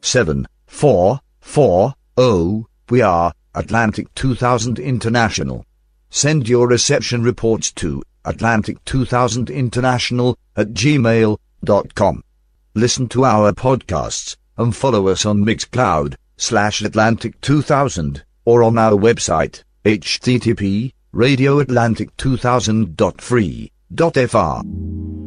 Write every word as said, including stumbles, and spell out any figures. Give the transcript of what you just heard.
seven four four zero. We are Atlantic two thousand International. Send your reception reports to Atlantic two thousand International at gmail dot com. Listen to our podcasts and follow us on Mixcloud slash Atlantic two thousand or on our website h t t p radio atlantic two thousand dot free dot f r.